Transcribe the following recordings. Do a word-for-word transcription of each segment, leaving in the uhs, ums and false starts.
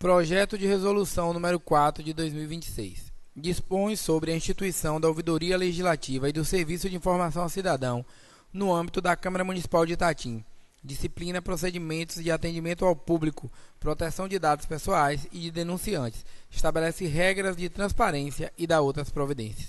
Projeto de Resolução número quatro de dois mil e vinte e seis. Dispõe sobre a instituição da Ouvidoria Legislativa e do Serviço de Informação ao Cidadão no âmbito da Câmara Municipal de Itatim. Disciplina procedimentos de atendimento ao público, proteção de dados pessoais e de denunciantes. Estabelece regras de transparência e dá outras providências.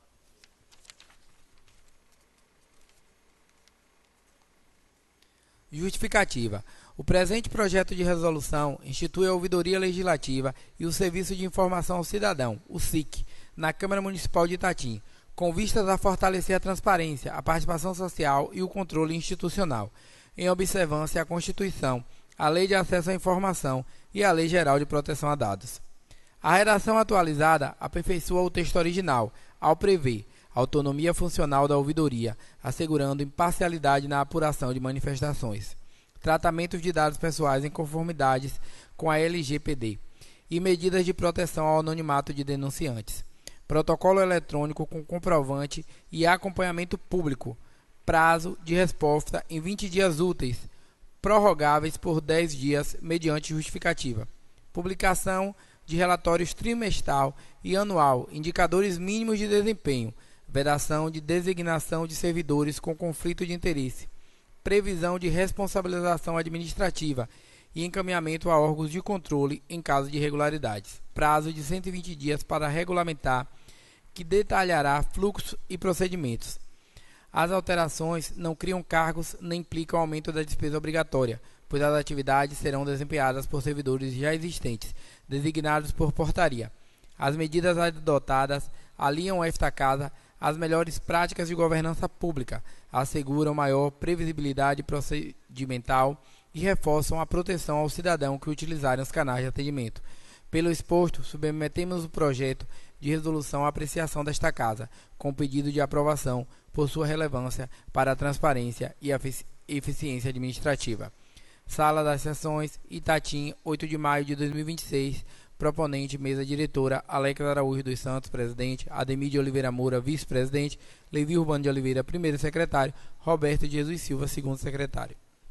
Justificativa. O presente projeto de resolução institui a Ouvidoria Legislativa e o Serviço de Informação ao Cidadão, o S I C, na Câmara Municipal de Itatim, com vistas a fortalecer a transparência, a participação social e o controle institucional, em observância à Constituição, à Lei de Acesso à Informação e à Lei Geral de Proteção a Dados. A redação atualizada aperfeiçoa o texto original, ao prever autonomia funcional da ouvidoria, assegurando imparcialidade na apuração de manifestações, tratamentos de dados pessoais em conformidade com a L G P D e medidas de proteção ao anonimato de denunciantes. Protocolo eletrônico com comprovante e acompanhamento público. Prazo de resposta em vinte dias úteis, prorrogáveis por dez dias mediante justificativa. Publicação de relatórios trimestral e anual, indicadores mínimos de desempenho, vedação de designação de servidores com conflito de interesse, previsão de responsabilização administrativa e encaminhamento a órgãos de controle em caso de irregularidades. Prazo de cento e vinte dias para regulamentar, que detalhará fluxos e procedimentos. As alterações não criam cargos nem implicam aumento da despesa obrigatória, pois as atividades serão desempenhadas por servidores já existentes, designados por portaria. As medidas adotadas alinham esta casa às melhores práticas de governança pública, asseguram maior previsibilidade procedimental e reforçam a proteção ao cidadão que utilizarem os canais de atendimento. Pelo exposto, submetemos o projeto de resolução à apreciação desta Casa, com pedido de aprovação por sua relevância para a transparência e a eficiência administrativa. Sala das Sessões, Itatim, oito de maio de dois mil e vinte e seis. Proponente, mesa diretora, Alex Araújo dos Santos, presidente, Ademir de Oliveira Moura, vice-presidente, Levi Urbano de Oliveira, primeiro secretário, Roberto de Jesus Silva, segundo secretário.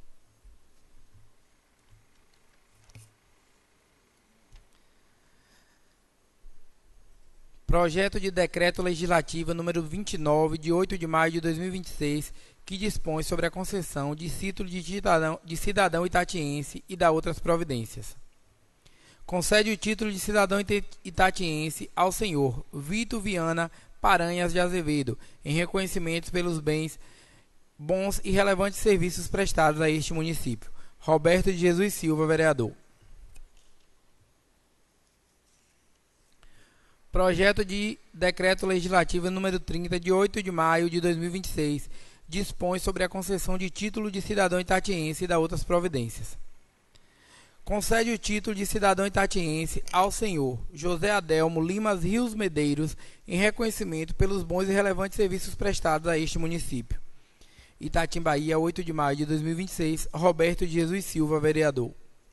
Projeto de Decreto Legislativo número vinte e nove, de oito de maio de dois mil e vinte e seis, que dispõe sobre a concessão de título de cidadão, de cidadão itatiense e dá outras providências. Concede o título de cidadão itatiense ao senhor Vitor Viana Paranhas de Azevedo, em reconhecimento pelos bens, bons e relevantes serviços prestados a este município. Roberto de Jesus Silva, vereador. Projeto de Decreto Legislativo número trinta, de oito de maio de dois mil e vinte e seis, dispõe sobre a concessão de título de cidadão itatiense e dá outras providências. Concede o título de cidadão itatiense ao senhor José Adelmo Limas Rios Medeiros, em reconhecimento pelos bons e relevantes serviços prestados a este município. Itatim, Bahia, oito de maio de dois mil e vinte e seis, Roberto de Jesus Silva, vereador.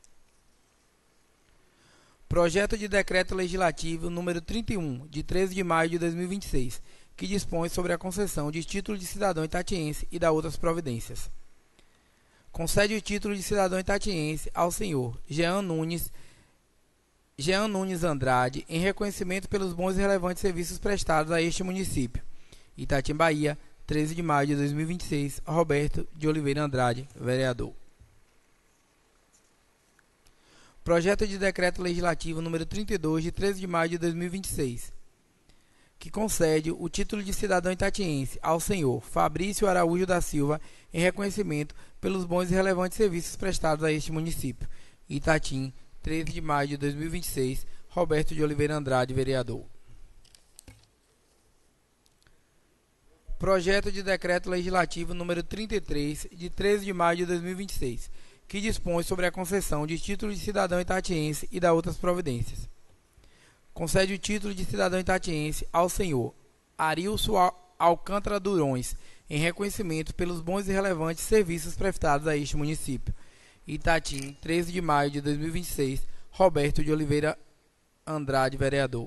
Projeto de Decreto Legislativo número trinta e um, de treze de maio de dois mil e vinte e seis, que dispõe sobre a concessão de título de cidadão itatiense e dá outras providências. Concede o título de cidadão itatiense ao senhor Jean Nunes, Jean Nunes Andrade, em reconhecimento pelos bons e relevantes serviços prestados a este município. Itatim, Bahia, treze de maio de dois mil e vinte e seis, Roberto de Oliveira Andrade, vereador. Projeto de Decreto Legislativo número trinta e dois, de treze de maio de dois mil e vinte e seis, que concede o título de cidadão itatiense ao senhor Fabrício Araújo da Silva, em reconhecimento pelos bons e relevantes serviços prestados a este município. Itatim, treze de maio de dois mil e vinte e seis, Roberto de Oliveira Andrade, vereador. Projeto de Decreto Legislativo número trinta e três, de treze de maio de dois mil e vinte e seis, que dispõe sobre a concessão de título de cidadão itatiense e dá outras providências. Concede o título de cidadão itatiense ao senhor Arilson Alcântara Durões, em reconhecimento pelos bons e relevantes serviços prestados a este município. Itatim, treze de maio de dois mil e vinte e seis, Roberto de Oliveira Andrade, vereador.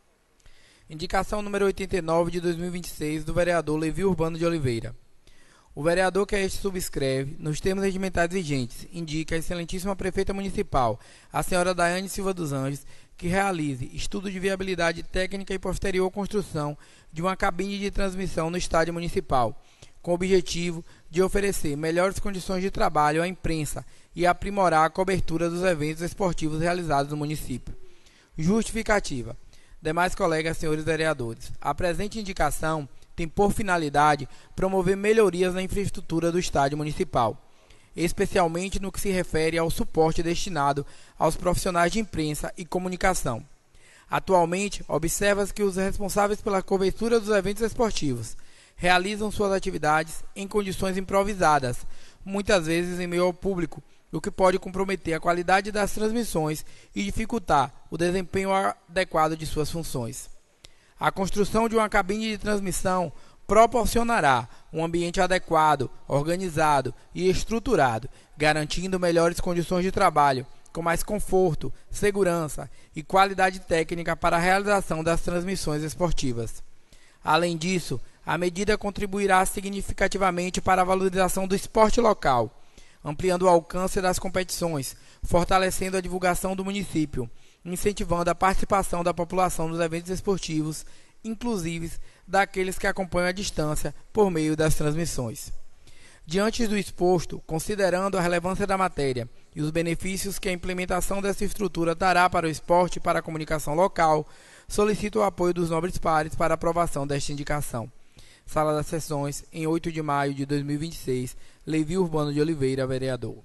Indicação número oitenta e nove de dois mil e vinte e seis do vereador Levi Urbano de Oliveira. O vereador que a este subscreve, nos termos regimentais vigentes, indica a excelentíssima prefeita municipal, a senhora Daiane Silva dos Anjos, que realize estudo de viabilidade técnica e posterior construção de uma cabine de transmissão no estádio municipal, com o objetivo de oferecer melhores condições de trabalho à imprensa e aprimorar a cobertura dos eventos esportivos realizados no município. Justificativa. Demais colegas, senhores vereadores, a presente indicação tem por finalidade promover melhorias na infraestrutura do estádio municipal, especialmente no que se refere ao suporte destinado aos profissionais de imprensa e comunicação. Atualmente, observa-se que os responsáveis pela cobertura dos eventos esportivos realizam suas atividades em condições improvisadas, muitas vezes em meio ao público, o que pode comprometer a qualidade das transmissões e dificultar o desempenho adequado de suas funções. A construção de uma cabine de transmissão proporcionará um ambiente adequado, organizado e estruturado, garantindo melhores condições de trabalho, com mais conforto, segurança e qualidade técnica para a realização das transmissões esportivas. Além disso, a medida contribuirá significativamente para a valorização do esporte local, ampliando o alcance das competições, fortalecendo a divulgação do município, incentivando a participação da população nos eventos esportivos, inclusive daqueles que acompanham à distância por meio das transmissões. Diante do exposto, considerando a relevância da matéria e os benefícios que a implementação dessa estrutura trará para o esporte e para a comunicação local, solicito o apoio dos nobres pares para a aprovação desta indicação. Sala das Sessões, em oito de maio de dois mil e vinte e seis, Levi Urbano de Oliveira, vereador.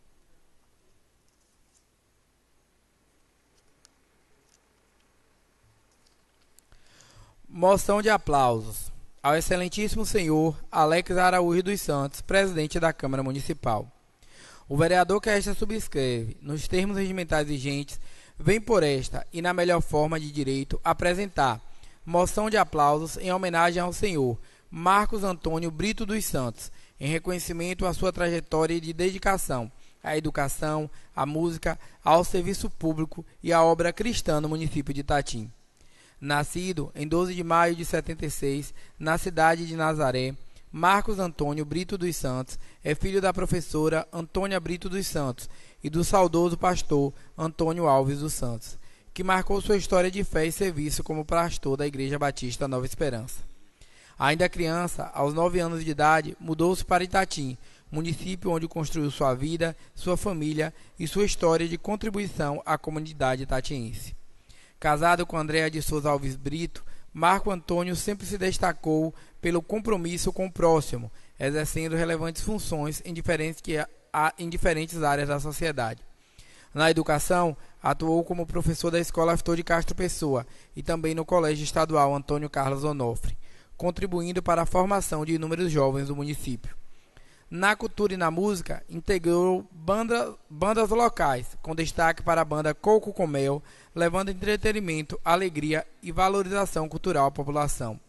Moção de aplausos ao excelentíssimo senhor Alex Araújo dos Santos, presidente da Câmara Municipal. O vereador que esta subscreve, nos termos regimentais vigentes, vem por esta e na melhor forma de direito apresentar moção de aplausos em homenagem ao senhor Marcos Antônio Brito dos Santos, em reconhecimento à sua trajetória de dedicação à educação, à música, ao serviço público e à obra cristã no município de Itatim. Nascido em doze de maio de setenta e seis, na cidade de Nazaré, Marcos Antônio Brito dos Santos é filho da professora Antônia Brito dos Santos e do saudoso pastor Antônio Alves dos Santos, que marcou sua história de fé e serviço como pastor da Igreja Batista Nova Esperança. Ainda criança, aos nove anos de idade, mudou-se para Itatim, município onde construiu sua vida, sua família e sua história de contribuição à comunidade itatiense. Casado com Andréa de Souza Alves Brito, Marco Antônio sempre se destacou pelo compromisso com o próximo, exercendo relevantes funções em diferentes, que há, em diferentes áreas da sociedade. Na educação, atuou como professor da Escola Aftor de Castro Pessoa e também no Colégio Estadual Antônio Carlos Onofre, contribuindo para a formação de inúmeros jovens do município. Na cultura e na música, integrou banda, bandas locais, com destaque para a banda Coco com Mel, levando entretenimento, alegria e valorização cultural à população.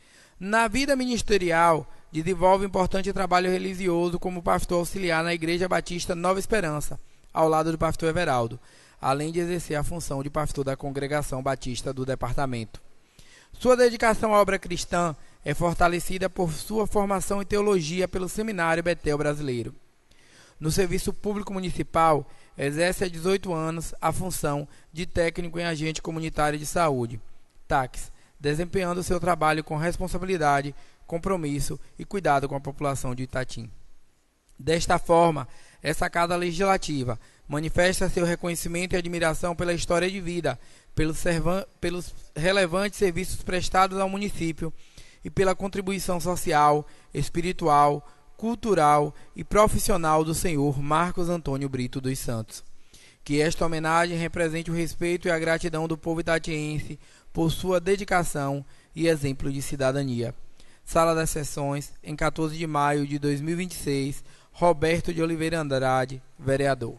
Na vida ministerial, desenvolve importante trabalho religioso como pastor auxiliar na Igreja Batista Nova Esperança, ao lado do pastor Everaldo, além de exercer a função de pastor da Congregação Batista do departamento. Sua dedicação à obra cristã é fortalecida por sua formação em teologia pelo Seminário Betel Brasileiro. No Serviço Público Municipal, exerce há dezoito anos a função de técnico em agente comunitário de saúde, T A C, desempenhando seu trabalho com responsabilidade, compromisso e cuidado com a população de Itatim. Desta forma, essa Casa Legislativa manifesta seu reconhecimento e admiração pela história de vida, pelos, pelos relevantes serviços prestados ao município e pela contribuição social, espiritual, cultural e profissional do senhor Marcos Antônio Brito dos Santos. Que esta homenagem represente o respeito e a gratidão do povo itatiense por sua dedicação e exemplo de cidadania. Sala das Sessões, em quatorze de maio de dois mil e vinte e seis, Roberto de Oliveira Andrade, vereador.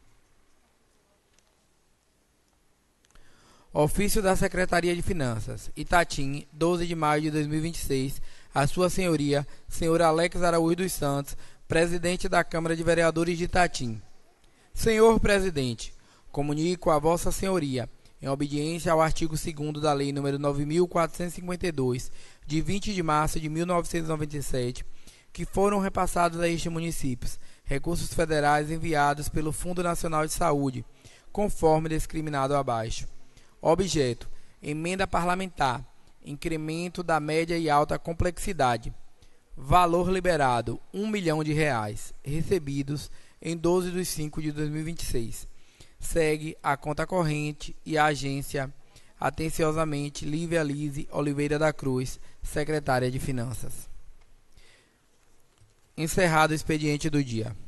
Ofício da Secretaria de Finanças, Itatim, doze de maio de dois mil e vinte e seis, a Sua Senhoria, senhor Alex Araújo dos Santos, presidente da Câmara de Vereadores de Itatim. Senhor Presidente, comunico a Vossa Senhoria, em obediência ao artigo segundo da Lei nº nove mil quatrocentos e cinquenta e dois, de vinte de março de mil novecentos e noventa e sete, que foram repassados a estes municípios recursos federais enviados pelo Fundo Nacional de Saúde, conforme discriminado abaixo. Objeto: emenda parlamentar, incremento da média e alta complexidade. Valor liberado: um milhão de reais, recebidos em doze de cinco de dois mil e vinte e seis. Segue a conta corrente e a agência, atenciosamente, Lívia Lise Oliveira da Cruz, secretária de Finanças. Encerrado o expediente do dia.